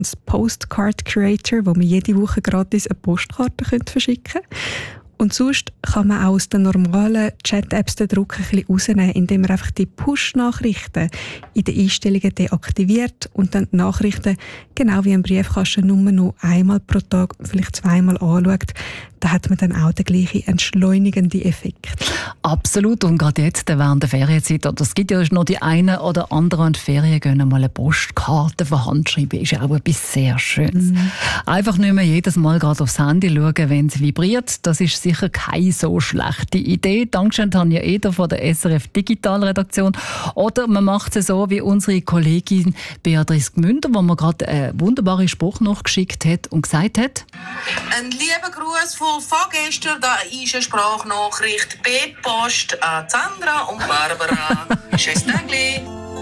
das Postcard Creator, wo man jede Woche gratis eine Postkarte verschicken könnte. Und sonst kann man auch aus den normalen Chat-Apps den Druck ein bisschen rausnehmen, indem man einfach die Push-Nachrichten in den Einstellungen deaktiviert und dann die Nachrichten, genau wie im Briefkasten, nur noch einmal pro Tag, vielleicht zweimal anschaut. Da hat man dann auch den gleichen entschleunigenden Effekt. Absolut. Und gerade jetzt während der Ferienzeit, oder es gibt ja noch die einen oder anderen in die Ferien gehen, mal eine Postkarte von Hand schreiben, ist ja auch etwas sehr Schönes. Einfach nicht mehr jedes Mal gerade aufs Handy schauen, wenn es vibriert. Das ist sicher keine so schlechte Idee. Dankeschön, Tanja Eder von der SRF Digitalredaktion. Oder man macht es so wie unsere Kollegin Beatrice Gmünder, wo mir gerade einen wunderbaren Spruch nachgeschickt hat und gesagt hat: Ein lieber Gruß von Fahrgästen, da ist eine Sprachnachricht per Post an Sandra und Barbara. Tschüss, Tagli.